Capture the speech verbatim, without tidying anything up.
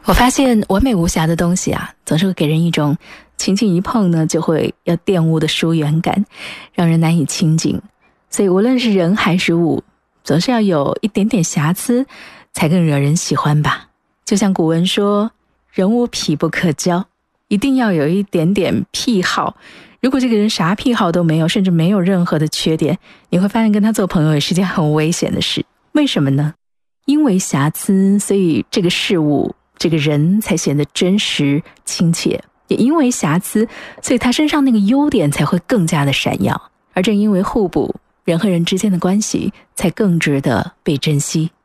我发现完美无瑕的东西啊，总是会给人一种轻轻一碰呢就会要玷污的疏远感，让人难以亲近。所以无论是人还是物，总是要有一点点瑕疵才更惹人喜欢吧。就像古文说，人无癖不可交，一定要有一点点癖好。如果这个人啥癖好都没有，甚至没有任何的缺点，你会发现跟他做朋友也是件很危险的事。为什么呢？因为瑕疵，所以这个事物这个人才显得真实亲切，也因为瑕疵，所以他身上那个优点才会更加的闪耀。而正因为互补，人和人之间的关系才更值得被珍惜。